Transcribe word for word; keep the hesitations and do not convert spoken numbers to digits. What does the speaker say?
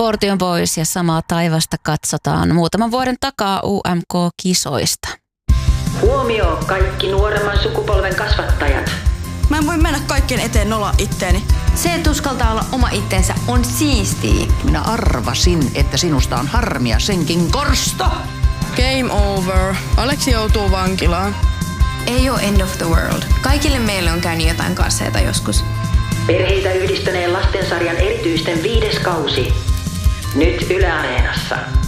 Sporti on pois ja samaa taivasta katsotaan muutaman vuoden takaa U M K-kisoista. Huomio kaikki nuoremman sukupolven kasvattajat. Mä en voi mennä kaikkien eteen nolla itteeni. Se, että uskaltaa olla oma itsensä, on siistiä. Minä arvasin, että sinusta on harmia senkin korsto. Game over. Aleksi joutuu vankilaan. Ei ole end of the world. Kaikille meille on käynyt jotain kasseita joskus. Perheitä yhdistäneen lastensarjan erityisten viides kausi. Nyt Yle Areenassa.